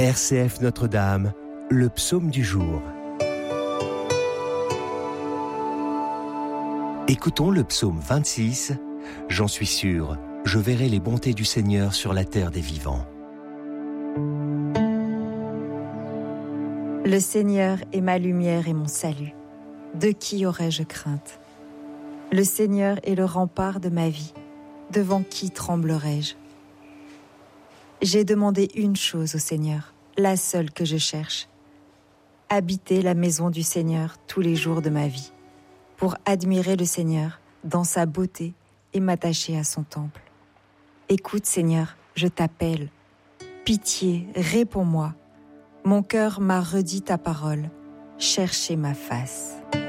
RCF Notre-Dame, le psaume du jour. Écoutons le psaume 26. J'en suis sûr, je verrai les bontés du Seigneur sur la terre des vivants. Le Seigneur est ma lumière et mon salut. De qui aurais-je crainte? Le Seigneur est le rempart de ma vie. Devant qui tremblerais-je? J'ai demandé une chose au Seigneur, la seule que je cherche. Habiter la maison du Seigneur tous les jours de ma vie, pour admirer le Seigneur dans sa beauté et m'attacher à son temple. Écoute, Seigneur, je t'appelle. Pitié, réponds-moi. Mon cœur m'a redit ta parole. Cherchez ma face.